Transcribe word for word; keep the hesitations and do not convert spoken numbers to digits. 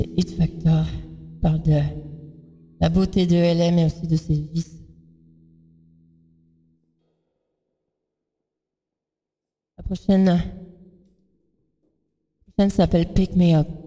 Hit Factor parle de la beauté de L M et aussi de ses vices. La prochaine, la prochaine s'appelle Pick Me Up.